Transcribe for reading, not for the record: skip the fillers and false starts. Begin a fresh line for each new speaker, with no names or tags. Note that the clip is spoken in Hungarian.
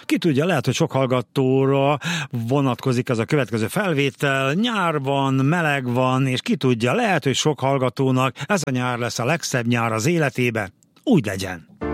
Ki tudja, lehet, hogy sok hallgatóra vonatkozik ez a következő felvétel. Nyár van, meleg van, és ki tudja, lehet, hogy sok hallgatónak ez a nyár lesz a legszebb nyár az életében. Úgy legyen.